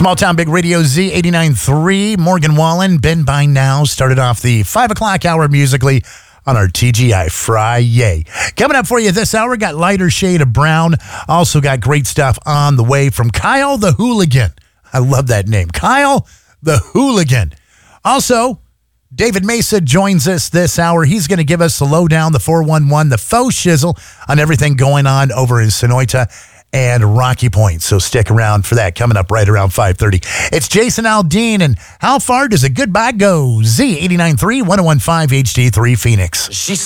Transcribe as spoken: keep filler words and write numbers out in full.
Small Town Big Radio Z eighty-nine point three. Morgan Wallen, Ben by now, started off the five o'clock hour musically on our T G I Friday. Coming up for you this hour, got Lighter Shade of Brown. Also got great stuff on the way from Kyle the Hooligan. I love that name. Kyle the Hooligan. Also, David Mesa joins us this hour. He's going to give us the lowdown, the four one one, the faux shizzle on everything going on over in Sonoyta and Rocky Point. So stick around for that coming up right around five thirty. It's Jason Aldean, and how far does a goodbye go? Z eighty-nine point three, one oh one point five H D three Phoenix. She